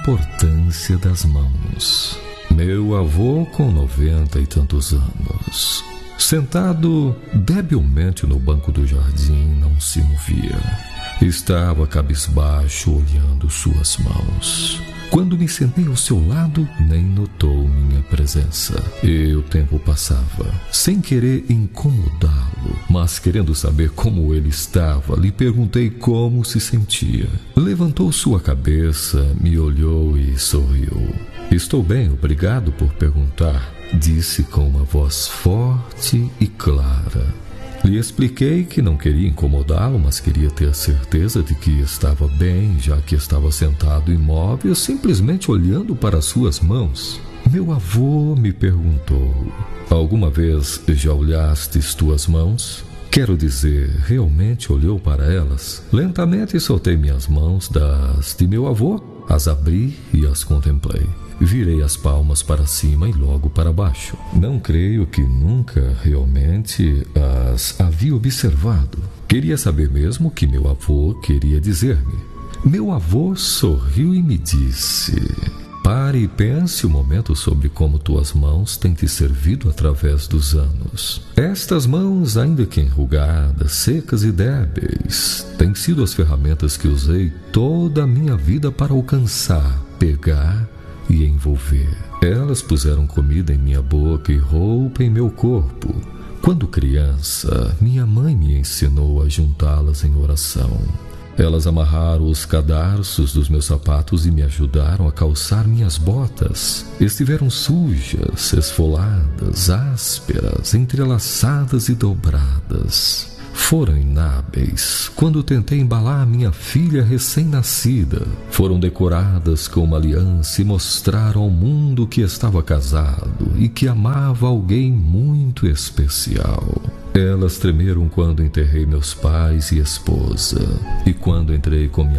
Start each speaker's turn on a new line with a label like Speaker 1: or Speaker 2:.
Speaker 1: importância das mãos. Meu avô, com 90 e tantos anos, sentado debilmente no banco do jardim, não se movia. Estava cabisbaixo, olhando suas mãos. Quando me sentei ao seu lado, nem notou minha presença. E o tempo passava. Sem querer incomodá-lo, mas querendo saber como ele estava, lhe perguntei como se sentia. Levantou sua cabeça, me olhou e sorriu. Estou bem, obrigado por perguntar, disse com uma voz forte e clara. Lhe expliquei que não queria incomodá-lo, mas queria ter certeza de que estava bem, já que estava sentado imóvel, simplesmente olhando para suas mãos. Meu avô me perguntou: alguma vez já olhastes tuas mãos? Quero dizer, realmente olhou para elas? Lentamente soltei minhas mãos das de meu avô, as abri e as contemplei. Virei as palmas para cima e logo para baixo. Não creio que nunca realmente as havia observado. Queria saber mesmo o que meu avô queria dizer-me. Meu avô sorriu e me disse: pare e pense um momento sobre como tuas mãos têm te servido através dos anos. Estas mãos, ainda que enrugadas, secas e débeis, têm sido as ferramentas que usei toda a minha vida para alcançar, pegar e envolver. Elas puseram comida em minha boca e roupa em meu corpo. Quando criança, minha mãe me ensinou a juntá-las em oração. Elas amarraram os cadarços dos meus sapatos e me ajudaram a calçar minhas botas. Estiveram sujas, esfoladas, ásperas, entrelaçadas e dobradas. Foram inábeis quando tentei embalar minha filha recém-nascida. Foram decoradas com uma aliança e mostraram ao mundo que estava casado e que amava alguém muito especial. Elas tremeram quando enterrei meus pais e esposa, e quando entrei com minha